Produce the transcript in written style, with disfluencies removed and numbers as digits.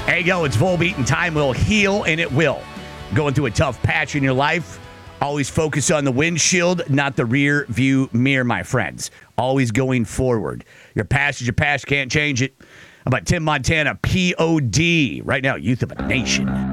Hey, yo, it's Volbeat, and time will heal, and it will. Going through a tough patch in your life, always focus on the windshield, not the rear view mirror, my friends. Always going forward. Your past is your past, can't change it. How about Tim Montana, P.O.D. right now, Youth of a Nation.